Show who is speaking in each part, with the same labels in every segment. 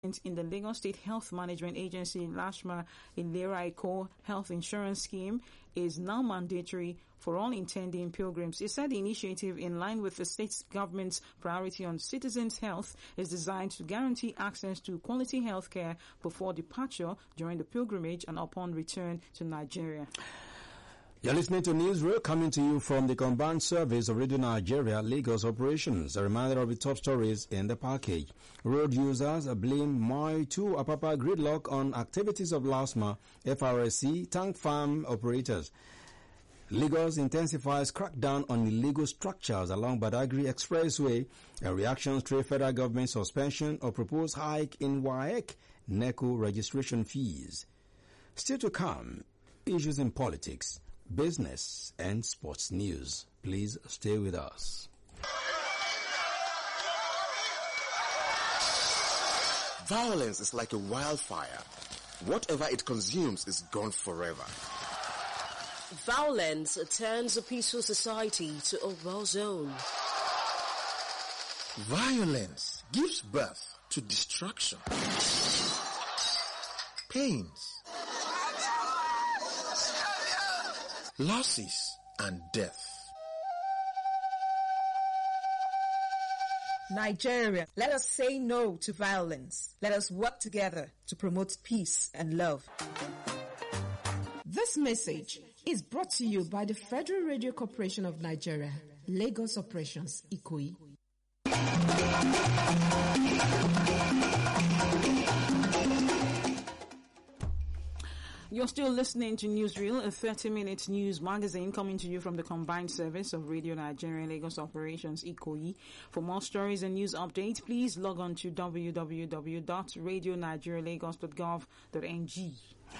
Speaker 1: in the Lagos State Health Management Agency, LASHMA, Ilera Eco Health Insurance Scheme is now mandatory for all intending pilgrims. He said the initiative, in line with the state government's priority on citizens' health, is designed to guarantee access to quality health care before departure, during the pilgrimage, and upon return to Nigeria.
Speaker 2: You're listening to Newsroom, coming to you from the combined service of Radio Nigeria, Lagos Operations. A reminder of the top stories in the package. Road users blame Mai 2 Apapa gridlock on activities of LASHMA, FRSC, tank farm operators. Lagos intensifies crackdown on illegal structures along Badagry Expressway. A reaction to federal government suspension of proposed hike in WAEC NECO registration fees. Still to come, issues in politics, business and sports news. Please stay with us.
Speaker 3: Violence is like a wildfire. Whatever it consumes is gone forever.
Speaker 4: Violence turns a peaceful society to a war zone.
Speaker 3: Violence gives birth to destruction, pains, losses, and death.
Speaker 5: Nigeria, let us say no to violence. Let us work together to promote peace and love. This message is brought to you by the Federal Radio Corporation of Nigeria, Lagos Operations, Ikoyi.
Speaker 1: You're still listening to Newsreel, a 30-minute news magazine coming to you from the combined service of Radio Nigeria Lagos Operations, Ikoyi. For more stories and news updates, please log on to www.radionigerialagos.gov.ng.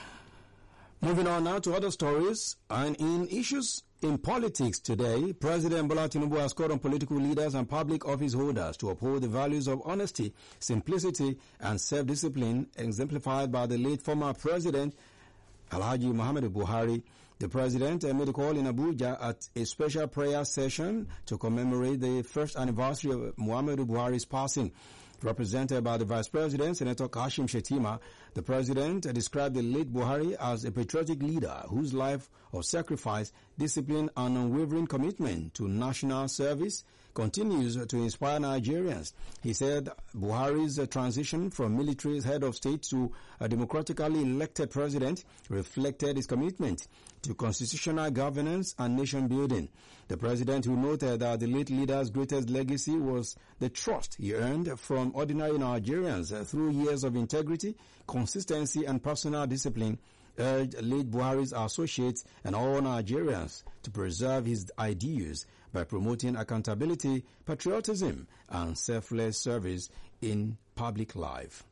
Speaker 2: Moving on now to other stories, and in issues in politics today, President Bola Tinubu has called on political leaders and public office holders to uphold the values of honesty, simplicity, and self-discipline exemplified by the late former President Alhaji Muhammadu Buhari. The President made a call in Abuja at a special prayer session to commemorate the first anniversary of Muhammadu Buhari's passing. Represented by the Vice President, Senator Kashim Shettima, the President described the late Buhari as a patriotic leader whose life of sacrifice, discipline, and unwavering commitment to national service continues to inspire Nigerians. He said Buhari's transition from military head of state to a democratically elected president reflected his commitment to constitutional governance and nation building. The President, who noted that the late leader's greatest legacy was the trust he earned from ordinary Nigerians through years of integrity, consistency, and personal discipline, urged late Buhari's associates and all Nigerians to preserve his ideals by promoting accountability, patriotism, and selfless service in public life.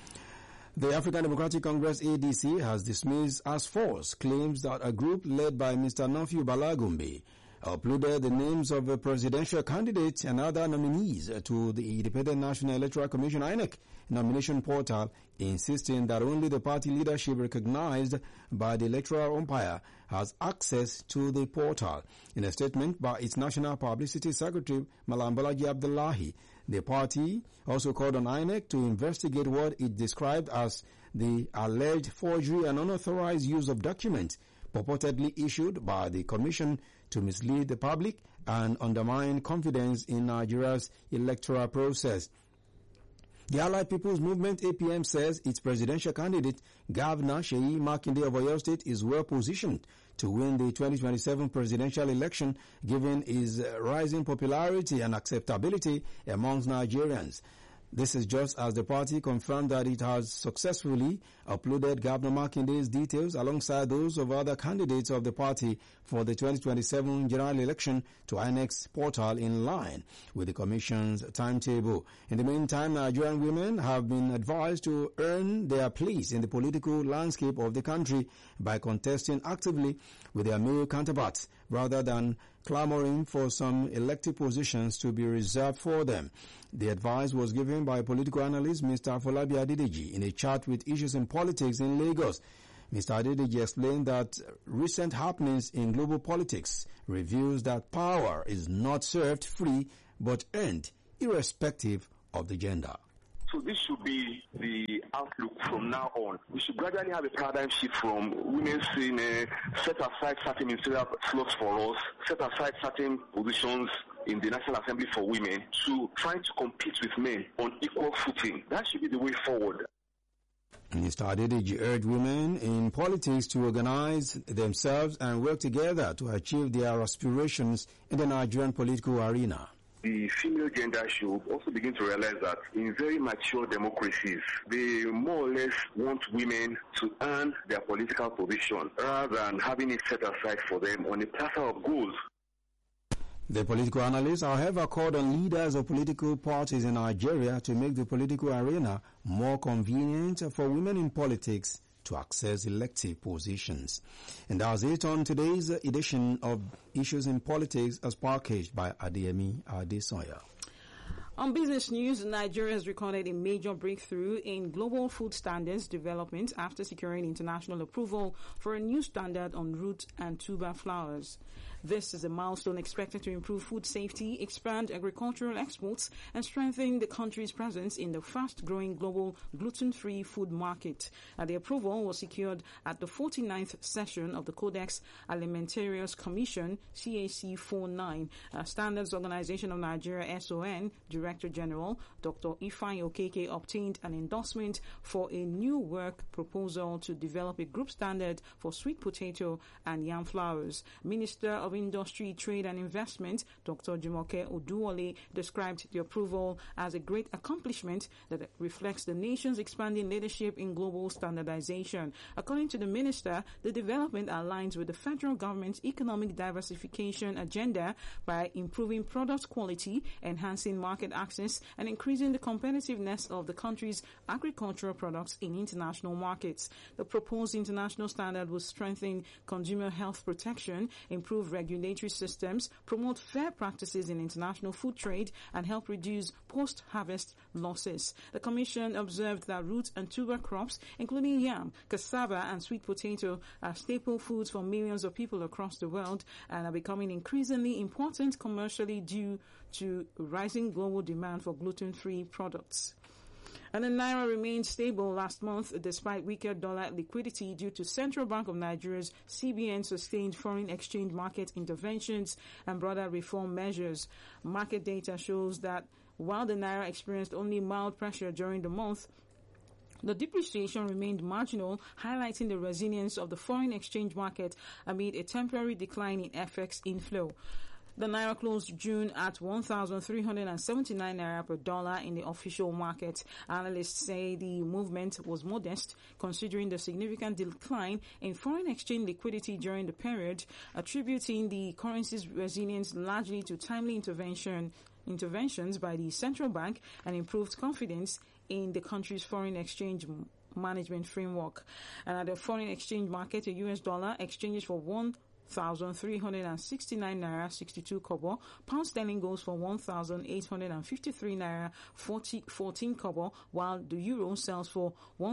Speaker 2: The African Democratic Congress ADC has dismissed as false claims that a group led by Mr. Nafiu Balagumbe uploaded the names of presidential candidates and other nominees to the Independent National Electoral Commission (INEC) nomination portal, insisting that only the party leadership recognized by the electoral umpire has access to the portal. In a statement by its National Publicity Secretary, Malam Bolaji Abdullahi, the party also called on INEC to investigate what it described as the alleged forgery and unauthorized use of documents purportedly issued by the Commission to mislead the public and undermine confidence in Nigeria's electoral process. The Allied People's Movement APM says its presidential candidate, Governor Seyi Makinde of Oyo State, is well positioned to win the 2027 presidential election given his rising popularity and acceptability amongst Nigerians. This is just as the party confirmed that it has successfully uploaded Governor Makinde's details alongside those of other candidates of the party for the 2027 general election to INEC's portal in line with the Commission's timetable. In the meantime, Nigerian women have been advised to earn their place in the political landscape of the country by contesting actively with their male counterparts rather than clamoring for some elected positions to be reserved for them. The advice was given by political analyst Mr. Afolabi Adedeji in a chat with Issues in Politics in Lagos. Mr. Adedeji explained that recent happenings in global politics reveals that power is not served free but earned irrespective of the gender.
Speaker 6: So this should be the outlook from now on. We should gradually have a paradigm shift from women saying, set aside certain ministerial slots for us, set aside certain positions in the National Assembly for women, to trying to compete with men on equal footing. That should be the way forward.
Speaker 2: Mr. Adedeji urged women in politics to organize themselves and work together to achieve their aspirations in the Nigerian political arena.
Speaker 6: The female gender should also begin to realize that in very mature democracies, they more or less want women to earn their political position rather than having it set aside for them on a platter of gold.
Speaker 2: The political analysts, however, called on leaders of political parties in Nigeria to make the political arena more convenient for women in politics to access elective positions. And that's it on today's edition of Issues in Politics as packaged by Adeyemi Adesoya.
Speaker 1: On business news, Nigeria has recorded a major breakthrough in global food standards development after securing international approval for a new standard on root and tuber flours. This is a milestone expected to improve food safety, expand agricultural exports, and strengthen the country's presence in the fast-growing global gluten-free food market. The approval was secured at the 49th session of the Codex Alimentarius Commission, CAC 49. Standards Organization of Nigeria, SON, Director General Dr. Ifeanyi Okeke obtained an endorsement for a new work proposal to develop a group standard for sweet potato and yam flours. Minister of Industry, Trade and Investment, Dr. Jumoke Oduwole, described the approval as a great accomplishment that reflects the nation's expanding leadership in global standardization. According to the minister, the development aligns with the federal government's economic diversification agenda by improving product quality, enhancing market access, and increasing the competitiveness of the country's agricultural products in international markets. The proposed international standard will strengthen consumer health protection, improve regulatory systems, promote fair practices in international food trade, and help reduce post-harvest losses. The Commission observed that root and tuber crops, including yam, cassava, and sweet potato, are staple foods for millions of people across the world and are becoming increasingly important commercially due to rising global demand for gluten-free products. And the Naira remained stable last month despite weaker dollar liquidity due to Central Bank of Nigeria's CBN sustained foreign exchange market interventions and broader reform measures. Market data shows that while the Naira experienced only mild pressure during the month, the depreciation remained marginal, highlighting the resilience of the foreign exchange market amid a temporary decline in FX inflow. The Naira closed June at 1,379 Naira per dollar in the official market. Analysts say the movement was modest, considering the significant decline in foreign exchange liquidity during the period, attributing the currency's resilience largely to timely interventions by the central bank and improved confidence in the country's foreign exchange management framework. And at the foreign exchange market, a US dollar exchanges for 1,369 Naira 62 kobo. Pound sterling goes for 1,853 Naira 14 kobo, while the euro sells for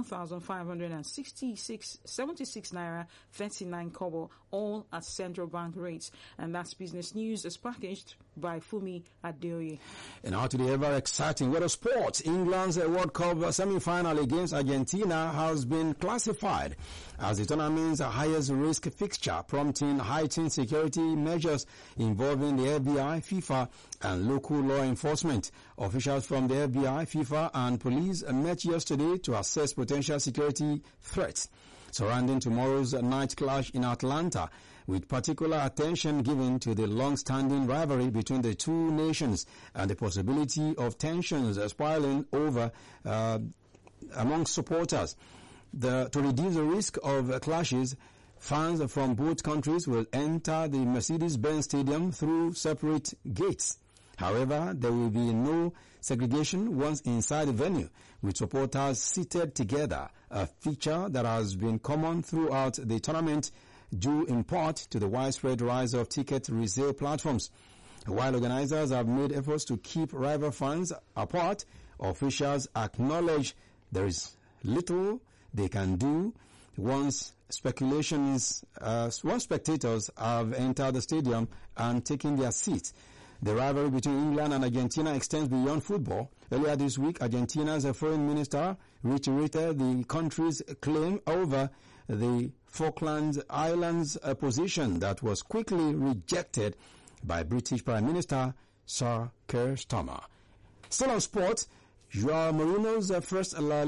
Speaker 1: 1,576 Naira 39 kobo, all at central bank rates. And that's business news as packaged by Fumi Adeoye.
Speaker 2: And now to the ever exciting world of sports. England's World Cup semi-final against Argentina has been classified as the tournament's highest risk fixture, prompting heightened security measures involving the FBI, FIFA, and local law enforcement. Officials from the FBI, FIFA, and police met yesterday to assess potential security threats surrounding tomorrow's night clash in Atlanta, with particular attention given to the long-standing rivalry between the two nations and the possibility of tensions spiraling over among supporters. To reduce the risk of clashes, fans from both countries will enter the Mercedes-Benz Stadium through separate gates. However, there will be no segregation once inside the venue, with supporters seated together, a feature that has been common throughout the tournament due in part to the widespread rise of ticket resale platforms. While organizers have made efforts to keep rival fans apart, officials acknowledge there is little they can do once spectators have entered the stadium and taken their seats. The rivalry between England and Argentina extends beyond football, Earlier this week, Argentina's foreign minister reiterated the country's claim over the Falkland Islands position that was quickly rejected by British Prime Minister Sir Keir Starmer. Still on sports, Jose Mourinho's first La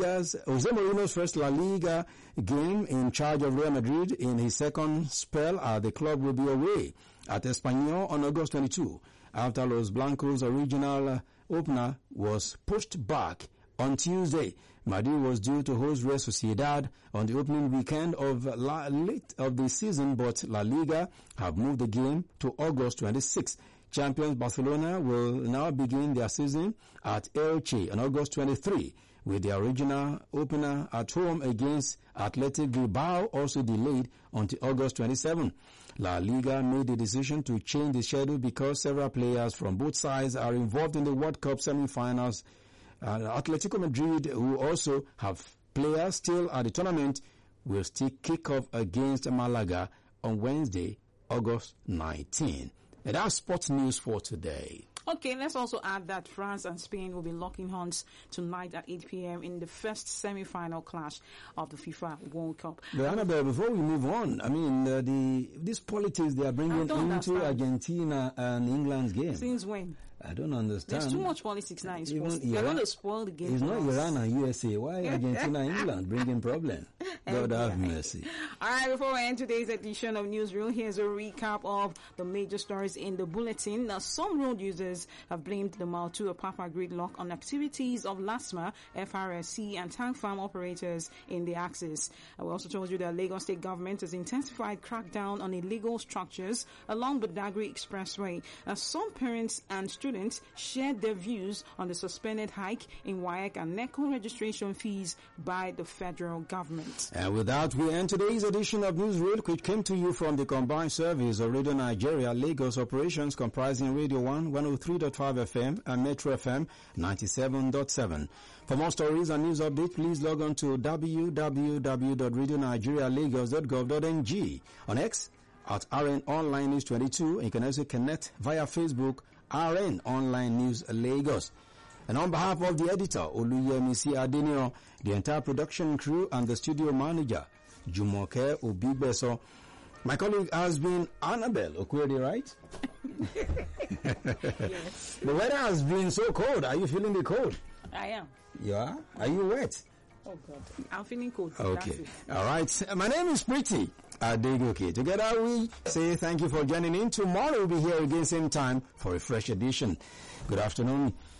Speaker 2: Liga game in charge of Real Madrid in his second spell at the club will be away at Espanyol on August 22, after Los Blancos' original opener was pushed back on Tuesday. Madrid was due to host Real Sociedad on the opening weekend of the season, but La Liga have moved the game to August 26. Champions Barcelona will now begin their season at Elche on August 23, with their original opener at home against Athletic Bilbao also delayed until August 27. La Liga made the decision to change the schedule because several players from both sides are involved in the World Cup semi-finals. Atletico Madrid, who also have players still at the tournament, will still kick off against Malaga on Wednesday, August 19. And that's sports news for today.
Speaker 1: Okay, let's also add that France and Spain will be locking horns tonight at 8 p.m. in the first semi-final clash of the FIFA World Cup.
Speaker 2: But Annabelle, before we move on, I mean, these politics they are bringing into Argentina and England's game.
Speaker 1: Since when?
Speaker 2: I don't understand.
Speaker 1: There's too much politics now in sports. They're going to spoil the game.
Speaker 2: It's not Iran and USA. Why Argentina and England bringing problem? God have mercy.
Speaker 1: All right, before we end today's edition of Newsreel, here's a recap of the major stories in the bulletin. Now, some road users have blamed the Maltua-Papa gridlock on activities of LASMA, FRSC, and tank farm operators in the axis. We also told you that Lagos State government has intensified crackdown on illegal structures along the Badagry Expressway. Some parents and students shared their views on the suspended hike in WAEC and NECO registration fees by the federal government.
Speaker 2: And with that, we end today's edition of Newsreel, which came to you from the combined service of Radio Nigeria Lagos operations, comprising Radio 1 103.5 FM and Metro FM 97.7. For more stories and news updates, please log on to www.radionigerialagos.gov.ng, on X at RN Online News 22, and you can also connect via Facebook RN Online News Lagos. And on behalf of the editor, Oluyemisi Adeniro, the entire production crew and the studio manager, Jumoke Obibeso, my colleague has been Annabelle Okwedi, right?
Speaker 1: Yes.
Speaker 2: The weather has been so cold. Are you feeling the cold?
Speaker 1: I am.
Speaker 2: You are? Are you wet?
Speaker 1: Oh, God. I'm feeling cold.
Speaker 2: Okay. All right. My name is Pretty Adegoke. Together we say thank you for joining in. Tomorrow we'll be here again same time for a fresh edition. Good afternoon.